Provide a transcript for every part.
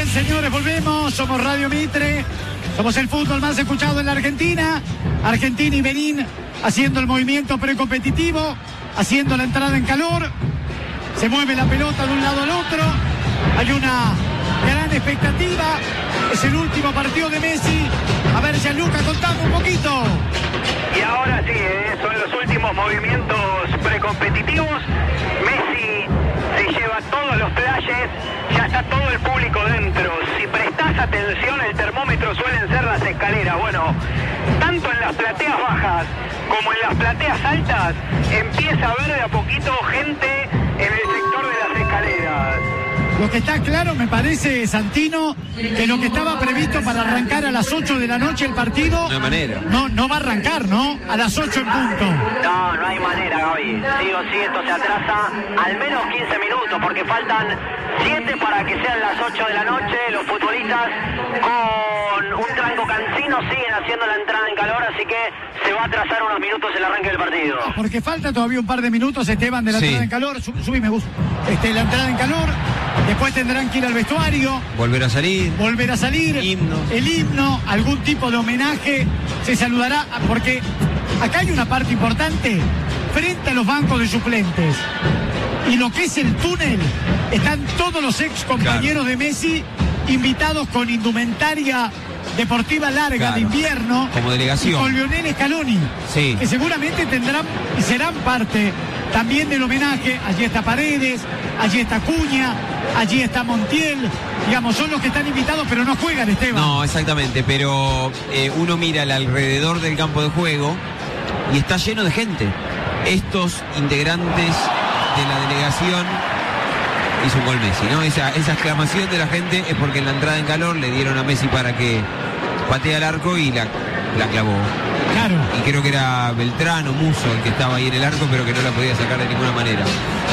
señores, volvemos. Somos Radio Mitre. Somos el fútbol más escuchado en la Argentina. Argentina y Benín haciendo el movimiento precompetitivo, haciendo la entrada en calor. Se mueve la pelota de un lado al otro. Hay una gran expectativa. Es el último partido de Messi. A ver, Gianluca, contame un poquito. Y ahora sí, son los últimos movimientos precompetitivos. Messi se lleva todos los flashes, ya está todo el público dentro. Si prestás atención, el termómetro suelen ser las escaleras. Bueno, tanto en las plateas bajas como en las plateas altas, empieza a ver de a poquito gente en el sector de las escaleras. Lo que está claro, me parece, Santino, que lo que estaba previsto para arrancar a las 8 de la noche el partido... No hay manera. No va a arrancar, ¿no? A las 8 en punto. No hay manera, Gaby. Sí o sí, esto se atrasa al menos 15 minutos, porque faltan 7 para que sean las 8 de la noche. Los futbolistas con un tranco cansino siguen haciendo la entrada en calor, así que se va a atrasar unos minutos el arranque del partido. Porque falta todavía un par de minutos, Esteban, de la entrada en calor. Subí, me gusta. La entrada en calor. Después tendrán que ir al vestuario. Volver a salir. Himnos. El himno, algún tipo de homenaje. Se saludará, porque acá hay una parte importante. Frente a los bancos de suplentes y lo que es el túnel, están todos los ex compañeros de Messi invitados con indumentaria deportiva larga de invierno. Como delegación. Y con Lionel Scaloni. Sí. Que seguramente tendrán y serán parte también del homenaje. Allí está Paredes, allí está Cuña, allí está Montiel. Digamos, son los que están invitados, pero no juegan, Esteban. No, exactamente, pero uno mira al alrededor del campo de juego y está lleno de gente. Estos integrantes de la delegación, hizo un gol Messi, ¿no? Esa exclamación de la gente es porque en la entrada en calor le dieron a Messi para que patee al arco y la clavó. Claro. Y creo que era Beltrán o Muso el que estaba ahí en el arco, pero que no la podía sacar de ninguna manera.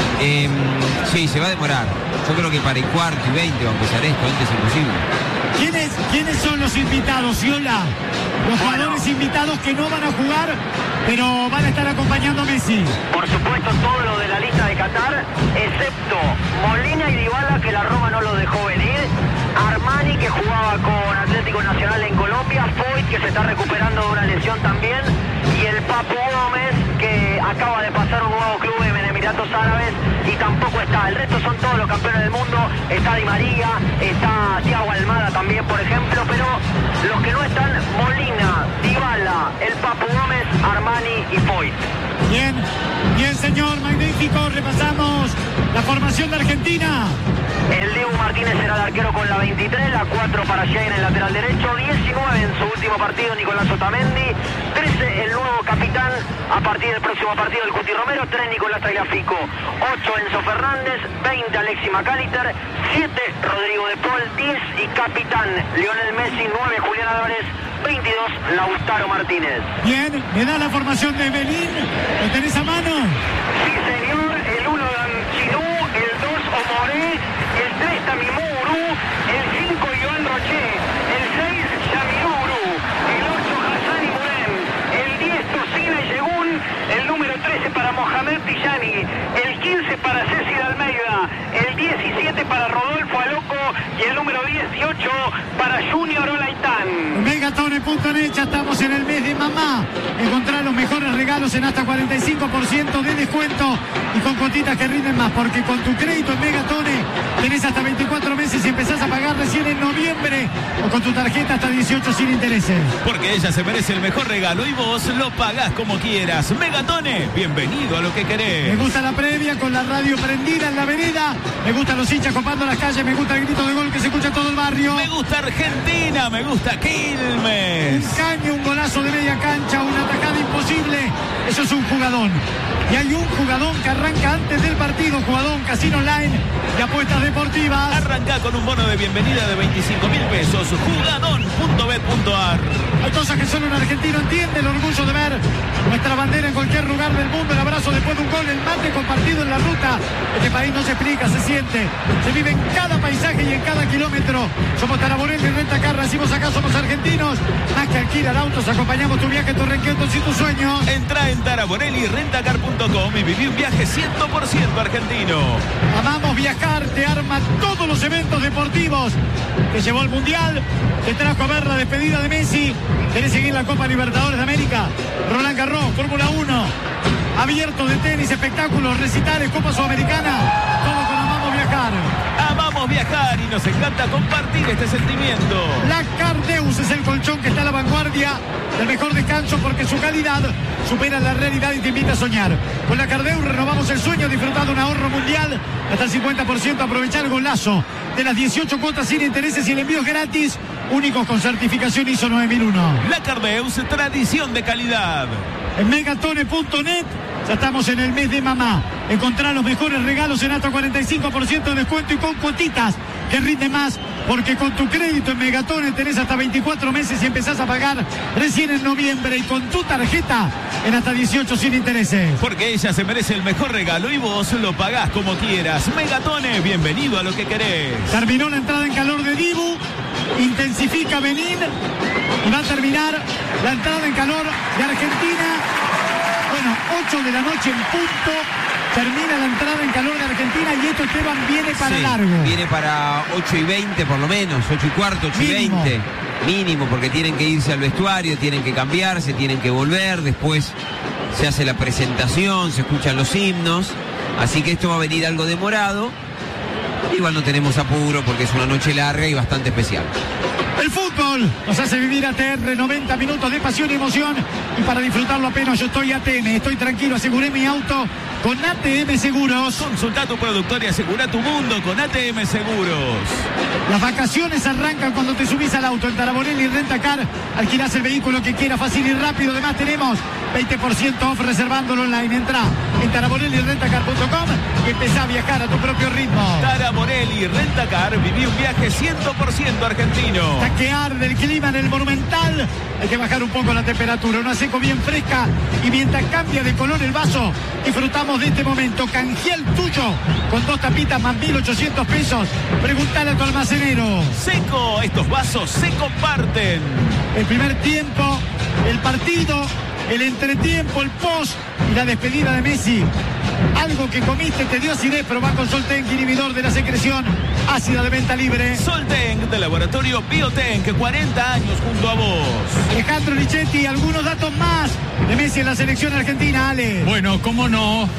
Sí, se va a demorar. Yo creo que para el cuarto y 20 va a empezar esto, antes es imposible. ¿Quiénes son los invitados, Iola? Los jugadores invitados que no van a jugar, pero van a estar acompañando a Messi. Por supuesto, todo lo de la lista de Qatar, excepto Molina y Dybala, que la Roma no lo dejó venir. Armani, que jugaba con Atlético Nacional en Colombia. Foyt, que se está recuperando de una lesión también. Y el Papu Gómez, que acaba de pasar un nuevo club en Emiratos Árabes y tampoco está. El resto son todos los campeones del mundo. Está Di María, está Thiago Almada también, por ejemplo. Pero los que no están, Molina, Dybala, el Papu Gómez, Armani y Foyt. Bien, señor, magnífico. Repasamos la formación de Argentina. El Diego Martínez será el arquero con la 23, la 4 para Jane en el lateral derecho, 19 en su último partido Nicolás Otamendi, 13 el nuevo capitán a partir del próximo partido el Cuti Romero, 3 Nicolás Tagliafico, 8 Enzo Fernández, 20 Alexis McAllister, 7 Rodrigo de Paul, 10 y capitán Lionel Messi, 9 Julián Álvarez, 22 Lautaro Martínez. Bien, me da la formación de Belín. ¿Lo tenés a mano? Sí, señor. El 1 Danchidú, el 2 Omoré, el 3 Tamimuru, el 5 Iván Roché, el 6 Yamiruru, el 8 Hassan y Murén, el 10 Tocina y Yegun, el número 13 para Mohamed Tijani, el 15 para Cecil Almeida, el 17 para Rodolfo Aloco y el número 18 para Junior Olaitán. Megatone.net, ya estamos en el mes de mamá. Encontrar los mejores regalos en hasta 45% de descuento y con cuotitas que rinden más, porque con tu crédito en Megatone tenés hasta 24 meses y empezás a pagar recién en noviembre, o con tu tarjeta hasta 18 sin intereses. Porque ella se merece el mejor regalo y vos lo pagás como quieras. Megatone, bienvenido a lo que querés. Me gusta la previa con la radio prendida en la vereda. Me gustan los hinchas copando las calles. Me gusta el grito de gol que se escucha en todo el barrio. Me gusta Argentina, me gusta Quilmes. Un caño, un golazo de media cancha, una atajada imposible. Eso es un jugadón. Y hay un jugadón que arranca antes del partido. Jugadón Casino Online de apuestas deportivas. Arranca con un bono de bienvenida de 25.000 pesos. Jugadón.bet.ar. Hay cosas que solo un argentino entiende. El orgullo de ver nuestra bandera en cualquier lugar del mundo. El abrazo después de un gol. El mate compartido en la ruta. Este país no se explica, se siente. Se vive en cada paisaje y en cada kilómetro. kilómetro. Somos Taraborelli Rentacar, decimos acá somos argentinos. Más que alquilar autos, acompañamos tu viaje, tu reencuentros y tus sueños. Entra en taraborellirentacar.com y viví un viaje 100% argentino. Amamos viajar, te arma todos los eventos deportivos. Te llevó al Mundial, te trajo a ver la despedida de Messi. ¿Querés seguir la Copa Libertadores de América? Roland Garros, Fórmula 1, abierto de tenis, espectáculos, recitales, Copa Sudamericana. Todo con Amamos Viajar. Amamos viajar y nos encanta compartir este sentimiento. La Cardeus es el colchón que está a la vanguardia del mejor descanso porque su calidad supera la realidad y te invita a soñar. Con la Cardeus renovamos el sueño, disfrutar de un ahorro mundial hasta el 50%, aprovechar el golazo de las 18 cuotas sin intereses y el envío es gratis, únicos con certificación ISO 9001. La Cardeus, tradición de calidad. En megatone.net ya estamos en el mes de mamá. Encontrar los mejores regalos en hasta 45% de descuento y con cuotitas que rinden más, porque con tu crédito en Megatone tenés hasta 24 meses y empezás a pagar recién en noviembre, y con tu tarjeta en hasta 18 sin intereses. Porque ella se merece el mejor regalo y vos lo pagás como quieras. Megatone, bienvenido a lo que querés. Terminó la entrada en calor de Dibu, intensifica Benín y va a terminar la entrada en calor de Argentina. Bueno, 8 de la noche en punto. Termina la entrada en calor de Argentina y esto, Esteban, viene para largo. Viene para 8:20 por lo menos, 8:15, 8:20. Mínimo, porque tienen que irse al vestuario, tienen que cambiarse, tienen que volver. Después se hace la presentación, se escuchan los himnos. Así que esto va a venir algo demorado. Igual no tenemos apuro porque es una noche larga y bastante especial. El fútbol nos hace vivir ATR, 90 minutos de pasión y emoción. Y para disfrutarlo apenas yo estoy ATM, estoy tranquilo, aseguré mi auto con ATM Seguros. Consulta a tu productor y asegura tu mundo con ATM Seguros. Las vacaciones arrancan cuando te subís al auto. En Taraborelli Rentacar alquilás el vehículo que quieras, fácil y rápido. Además tenemos 20% off reservándolo online. Entrá en taraborellirentacar.com y empezá a viajar a tu propio ritmo. Taraborelli Rentacar, viví un viaje 100% argentino. Hasta que arde el clima en el Monumental, hay que bajar un poco la temperatura. Una seco bien fresca y mientras cambia de color el vaso, disfrutamos de este momento. Canjea el tuyo con 2 tapitas más 1.800 pesos. Preguntale a tu almacenero. Seco, estos vasos se comparten. El primer tiempo, el partido, el entretiempo, el post y la despedida de Messi. Algo que comiste te dio acidez, probá con Soltenk, inhibidor de la secreción ácida de venta libre. Soltenk de Laboratorio Biotenk, 40 años junto a vos. Alejandro Lichetti, algunos datos más de Messi en la selección argentina, Ale. Bueno, cómo no,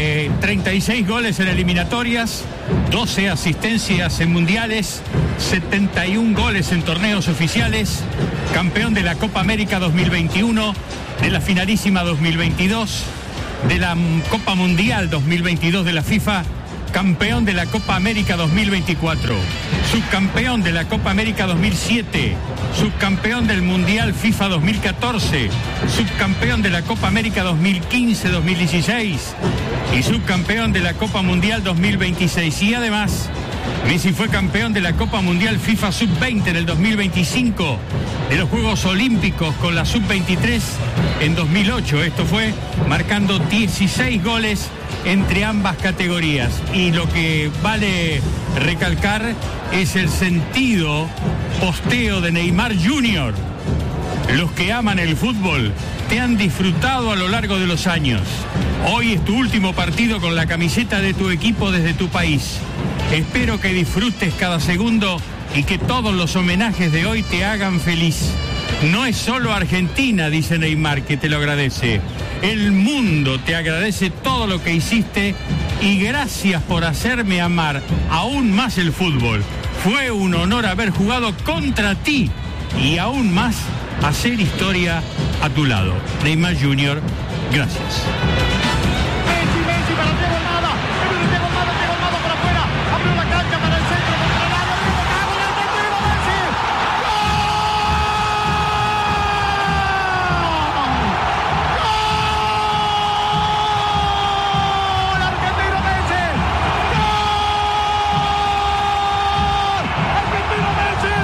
36 goles en eliminatorias, 12 asistencias en mundiales, 71 goles en torneos oficiales, campeón de la Copa América 2021, de la finalísima 2022, de la Copa Mundial 2022 de la FIFA, campeón de la Copa América 2024, subcampeón de la Copa América 2007, subcampeón del Mundial FIFA 2014, subcampeón de la Copa América 2015-2016 y subcampeón de la Copa Mundial 2026. Y además, Messi fue campeón de la Copa Mundial FIFA Sub-20 en el 2025, de los Juegos Olímpicos con la Sub-23 en 2008. Esto fue marcando 16 goles entre ambas categorías. Y lo que vale recalcar es el sentido posteo de Neymar Jr. Los que aman el fútbol te han disfrutado a lo largo de los años. Hoy es tu último partido con la camiseta de tu equipo desde tu país. Espero que disfrutes cada segundo y que todos los homenajes de hoy te hagan feliz. No es solo Argentina, dice Neymar, que te lo agradece. El mundo te agradece todo lo que hiciste y gracias por hacerme amar aún más el fútbol. Fue un honor haber jugado contra ti y aún más hacer historia a tu lado. Neymar Jr., gracias. Messi para Diego Almada. Diego Almada por afuera. Abrió la cancha para el centro. Contra el área. ¡Gol! ¡Argentino, Messi! ¡Gol! ¡Argentino, Messi! ¡Gol! ¡Argentino, Messi!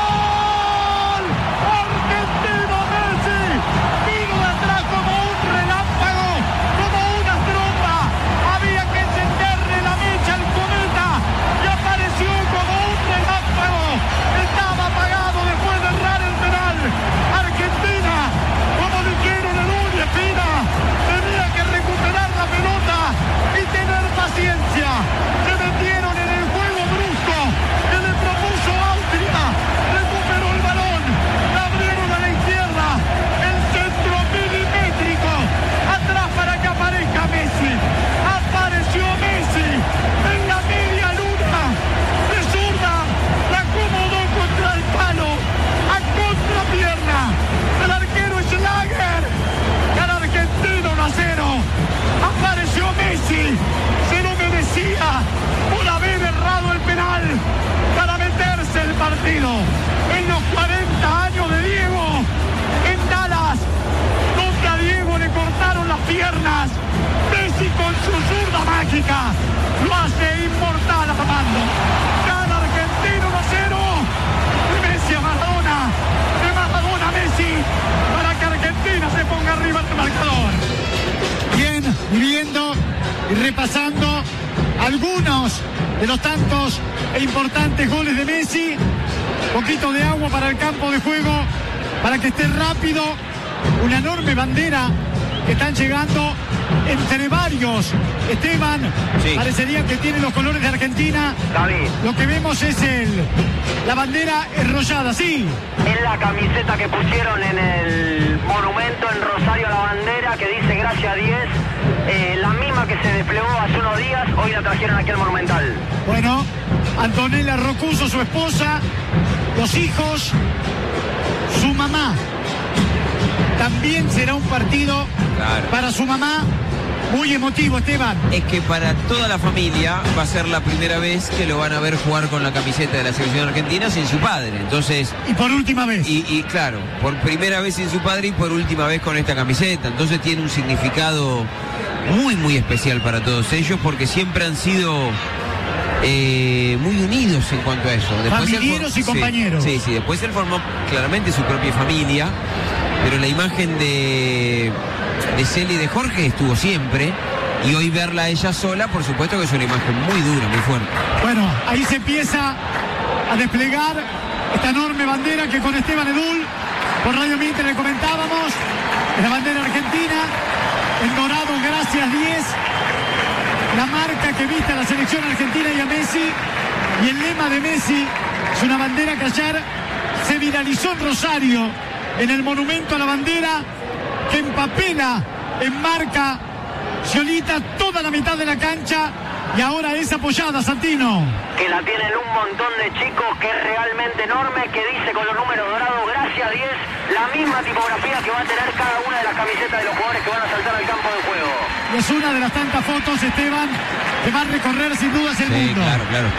¡Gol! ¡Argentino, Messi! Vino de atrás como un reloj. su zurda mágica lo hace inmortal a Armando. Gana Argentina 1-0. De Messi a Maradona, de Maradona a Messi, para que Argentina se ponga arriba del marcador. Bien, viviendo y repasando algunos de los tantos e importantes goles de Messi. Poquito de agua para el campo de juego, para que esté rápido. Una enorme bandera que están llegando entre varios. Esteban, sí, parecería que tiene los colores de Argentina. David, Lo que vemos es la bandera enrollada, sí. es la camiseta que pusieron en el monumento en Rosario a la bandera, que dice gracias a 10, la misma que se desplegó hace unos días, hoy la trajeron aquí al Monumental. Bueno, Antonella Rocuso, su esposa, los hijos, su mamá. También será un partido para su mamá muy emotivo, Esteban. Es que para toda la familia va a ser la primera vez que lo van a ver jugar con la camiseta de la selección argentina sin su padre. Entonces, Y por última vez. y claro, por primera vez sin su padre y por última vez con esta camiseta. Entonces tiene un significado muy especial para todos ellos, porque siempre han sido muy unidos en cuanto a eso. Familiares y compañeros. Sí, después él formó claramente su propia familia, pero la imagen de Celi y de Jorge estuvo siempre, y hoy verla a ella sola, por supuesto que es una imagen muy dura, muy fuerte. Bueno, ahí se empieza a desplegar esta enorme bandera que con Esteban Edul por Radio Mitre le comentábamos. Es la bandera argentina, en dorado, gracias 10. La marca que viste a la selección argentina y a Messi, y el lema de Messi es una bandera que ayer se viralizó en Rosario, en el monumento a la bandera, que empapela, enmarca Sciolita toda la mitad de la cancha, y ahora es apoyada, Santino. Que la tienen un montón de chicos, que es realmente enorme, que dice con los números dorados, gracias 10, la misma tipografía que va a tener cada una de las camisetas de los jugadores que van a saltar al campo de juego. Y es una de las tantas fotos, Esteban, que va a recorrer sin dudas el mundo. Claro.